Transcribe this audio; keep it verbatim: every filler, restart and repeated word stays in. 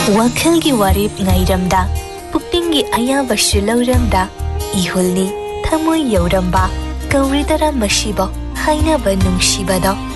Wakhalgi warip ngairamda, puktinggi ayabashu lauramda, ihulni thamoy yauramba, kauridara mashibo, hainaba nungsibado.